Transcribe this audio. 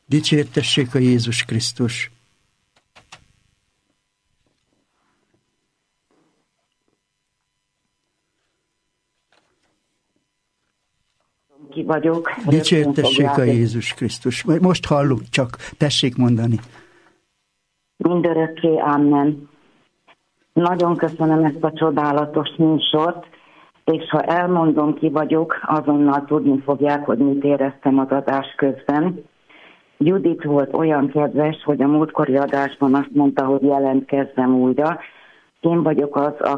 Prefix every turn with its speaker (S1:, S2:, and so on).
S1: Dicsértessék a Jézus Krisztus!
S2: Ki vagyok.
S1: Dicsértessék a Jézus Krisztus! Most halljuk, csak tessék mondani.
S2: Mindörökké, amen. Nagyon köszönöm ezt a csodálatos műsort, és ha elmondom, ki vagyok, azonnal tudni fogják, hogy mit éreztem az adás közben. Judit volt olyan kedves, hogy a múltkori adásban azt mondta, hogy jelentkezzem újra. Én vagyok az,